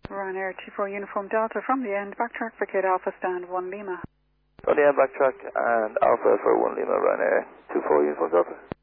Ryanair 24 Uniform Delta from the end, backtrack for Kid Alpha stand 1 Lima. On the end, backtrack and Alpha for 1 Lima, Ryanair 24 Uniform Delta.